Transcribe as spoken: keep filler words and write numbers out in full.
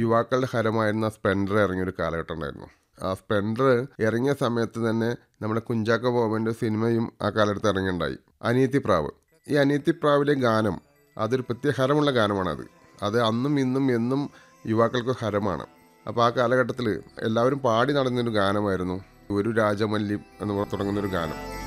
യുവാക്കളുടെ ഹരമായിരുന്ന സ്പ്ലെൻഡർ ഇറങ്ങിയൊരു കാലഘട്ടം ഉണ്ടായിരുന്നു. ആ സ്പ്ലെൻഡർ ഇറങ്ങിയ സമയത്ത് തന്നെ നമ്മുടെ കുഞ്ചാക്കോ ബോബൻ്റെ സിനിമയും ആ കാലഘട്ടത്ത് ഇറങ്ങിയുണ്ടായി, അനിയത്തിപ്രാവ്. ഈ അനിയത്തിപ്രാവിലെ ഗാനം അതൊരു പ്രത്യേക ഹരമുള്ള ഗാനമാണത്. അത് അന്നും ഇന്നും എന്നും യുവാക്കൾക്ക് ഹരമാണ്. അപ്പോൾ ആ കാലഘട്ടത്തിൽ എല്ലാവരും പാടി നടന്നൊരു ഗാനമായിരുന്നു ഒരു രാജമല്ലി എന്ന് തുടങ്ങുന്നൊരു ഗാനം.